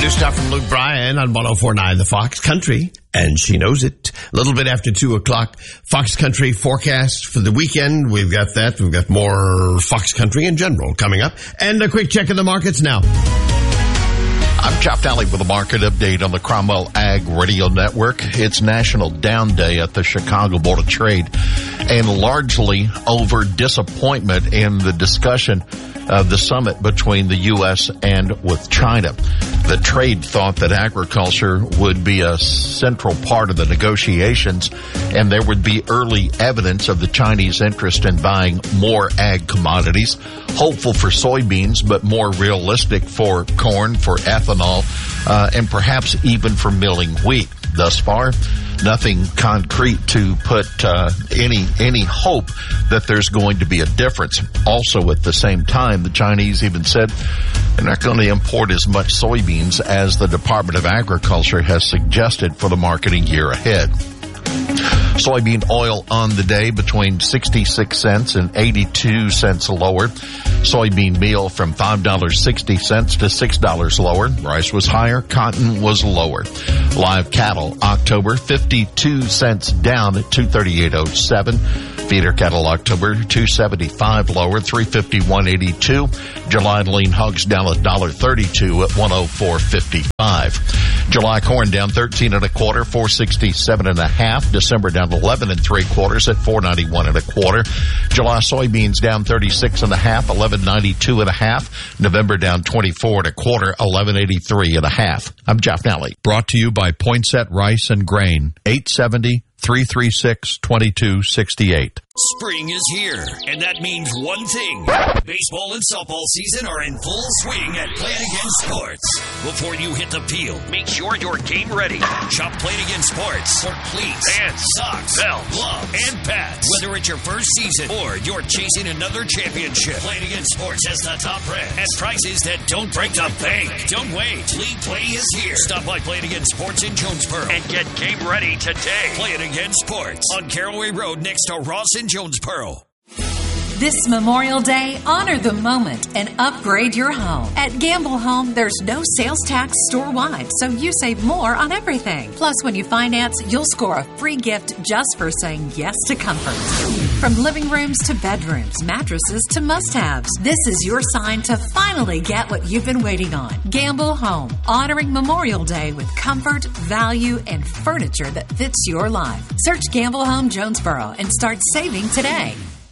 New stuff from Luke Bryan on 104.9 The Fox Country, and she knows it. A little bit after 2 o'clock, Fox Country forecast for the weekend. We've got that. We've got more Fox Country in general coming up. And a quick check of the markets now. I'm Chop Daly with a market update on the Cromwell Ag Radio Network. It's National Down Day at the Chicago Board of Trade, and largely over disappointment in the discussion of the summit between the U.S. and with China. The trade thought that agriculture would be a central part of the negotiations, and there would be early evidence of the Chinese interest in buying more ag commodities, hopeful for soybeans, but more realistic for corn, for ethanol, and perhaps even for milling wheat. Thus far, nothing concrete to put any hope that there's going to be a difference. Also, at the same time, the Chinese even said they're not going to import as much soybeans as the Department of Agriculture has suggested for the marketing year ahead. Soybean oil on the day between 66 cents and 82 cents lower. Soybean meal from $5.60 to $6 lower. Rice was higher. Cotton was lower. Live cattle, October, 52 cents down at 238.07. Feeder cattle, October, 275 lower, 351.82. July lean hogs down $1.32 at 104.55. July corn down 13 and a quarter, 467 and a half. December down 11 and 3/4 at 491 and a quarter. July soybeans down 36 and a half, 1192 and a half. November down 24 and a quarter, 1183 and a half. I'm Jeff Nally. Brought to you by Poinsett Rice and Grain, 870-336-2268. Spring is here, and that means one thing. Baseball and softball season are in full swing at Play It Again Sports. Before you hit the field, make sure you're game ready. Shop Play It Again Sports for cleats, pants, socks, belts, gloves, and pads. Whether it's your first season or you're chasing another championship, Play It Again Sports has the top brands at prices that don't break the bank. Don't wait. League Play is here. Stop by Play It Again Sports in Jonesboro and get game ready today. Play It Again Sports on Caraway Road next to Ross in Jonesboro. This Memorial Day, honor the moment and upgrade your home. At Gamble Home, there's no sales tax store-wide, so you save more on everything. Plus, when you finance, you'll score a free gift just for saying yes to comfort. From living rooms to bedrooms, mattresses to must-haves, this is your sign to finally get what you've been waiting on. Gamble Home, honoring Memorial Day with comfort, value, and furniture that fits your life. Search Gamble Home Jonesboro and start saving today.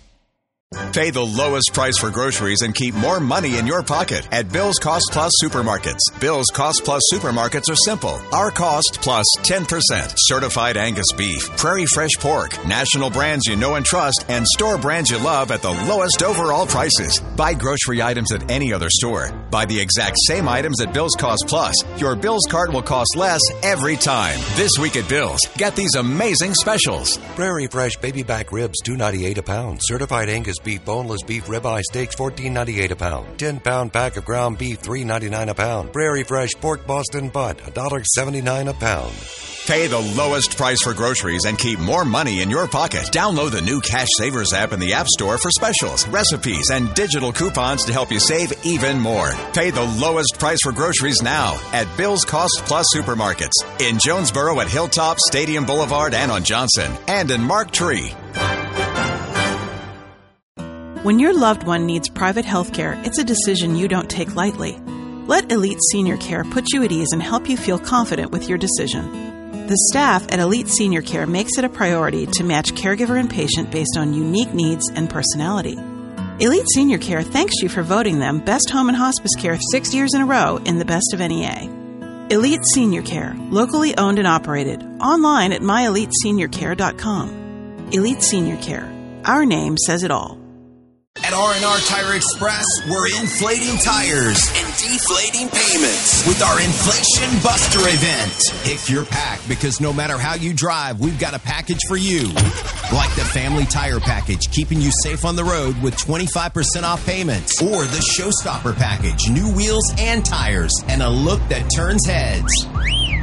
Pay the lowest price for groceries and keep more money in your pocket at Bill's Cost Plus Supermarkets. Bill's Cost Plus Supermarkets are simple. Our cost plus 10%. Certified Angus beef, Prairie Fresh pork, national brands you know and trust, and store brands you love at the lowest overall prices. Buy grocery items at any other store. Buy the exact same items at Bill's Cost Plus. Your Bill's cart will cost less every time. This week at Bill's, get these amazing specials. Prairie Fresh baby back ribs, $2.98 a pound. Certified Angus beef, boneless beef ribeye steaks, $14.98 a pound. 10-pound pack of ground beef, $3.99 a pound. Prairie Fresh pork Boston butt, $1.79 a pound. Pay the lowest price for groceries and keep more money in your pocket. Download the new Cash Savers app in the App Store for specials, recipes, and digital coupons to help you save even more. Pay the lowest price for groceries now at Bill's Cost Plus Supermarkets in Jonesboro at Hilltop, Stadium Boulevard, and on Johnson, and in Mark Tree. When your loved one needs private health care, it's a decision you don't take lightly. Let Elite Senior Care put you at ease and help you feel confident with your decision. The staff at Elite Senior Care makes it a priority to match caregiver and patient based on unique needs and personality. Elite Senior Care thanks you for voting them Best Home and Hospice Care 6 years in a row in the Best of NEA. Elite Senior Care, locally owned and operated, online at myeliteseniorcare.com. Elite Senior Care. Our name says it all. At R&R Tire Express, we're inflating tires and deflating payments with our Inflation Buster event. Pick your pack, because no matter how you drive, we've got a package for you. Like the Family Tire Package, keeping you safe on the road with 25% off payments. Or the Showstopper Package, new wheels and tires, and a look that turns heads.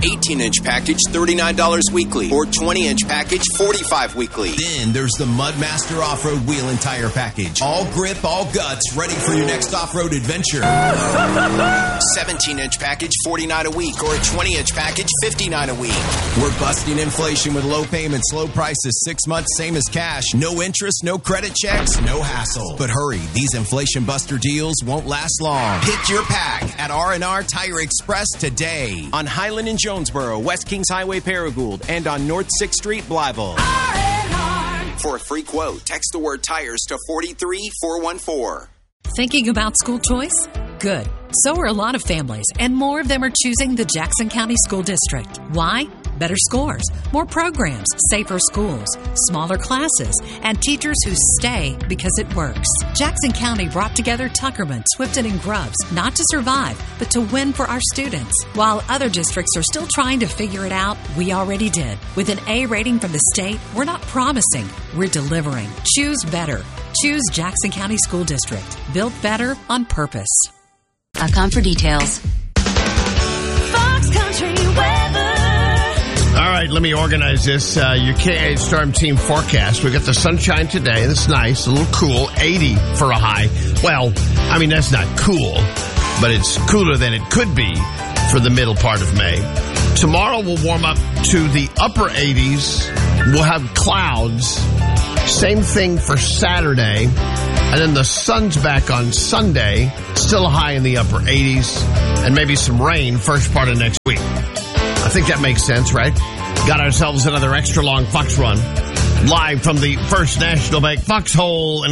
18-inch package, $39 weekly. Or 20-inch package, $45 weekly. Then there's the Mudmaster Off-Road Wheel and Tire Package. All grip, all guts, ready for your next off-road adventure. 17-inch package, $49 a week. Or a 20-inch package, $59 a week. We're busting inflation with low payments, low prices, 6 months, same as cash. No interest, no credit checks, no hassle. But hurry, these inflation buster deals won't last long. Pick your pack at R&R Tire Express today. On Highland in Jonesboro, West Kings Highway, Paragould, and on North 6th Street, Blytheville. R&R. For a free quote, text the word tires to 43414. Thinking about school choice? Good. So are a lot of families, and more of them are choosing the Jackson County School District. Why? Better scores, more programs, safer schools, smaller classes, and teachers who stay because it works. Jackson County brought together Tuckerman, Swifton, and Grubbs not to survive, but to win for our students. While other districts are still trying to figure it out, we already did. With an A rating from the state, we're not promising, we're delivering. Choose better. Choose Jackson County School District. Built better on purpose. .com for details. Fox Country Weather. All right, let me organize this. Your K8 Storm Team forecast. We got the sunshine today. That's nice. A little cool. 80 for a high. Well, I mean, that's not cool, but it's cooler than it could be for the middle part of May. Tomorrow we'll warm up to the upper 80s. We'll have clouds. Same thing for Saturday. And then the sun's back on Sunday. Still a high in the upper 80s. And maybe some rain first part of next week. I think that makes sense, right? Got ourselves another extra long Fox Run. Live from the First National Bank Foxhole.